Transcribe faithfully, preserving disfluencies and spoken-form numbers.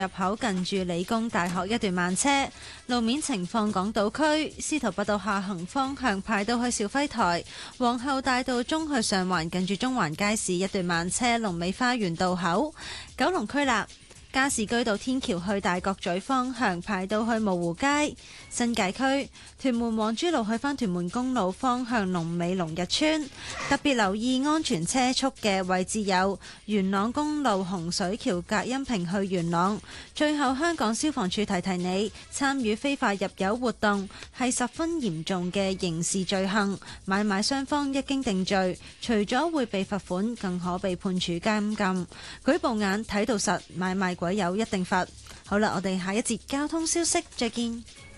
入口近住理工大學一段慢車。路面情況，港島區司徒拔道下行方向排到去兆輝台，皇后大道中去上環近住中環街市一段慢車，龍尾花園道口。九龍區啦，加士居道天橋去大角咀方向排到去蕪湖街。新界區屯門皇珠路去返屯門公路方向龍尾龍日村。特別留意安全車速嘅位置有元朗公路洪水橋隔音屏去元朗。最後，香港消防處提提你，參與非法入油活動係十分嚴重嘅刑事罪行，買賣雙方一經定罪，除咗會被罰款，更可被判處監禁。舉步眼睇到實，買賣鬼友一定罰。好啦，我哋下一節交通消息再見。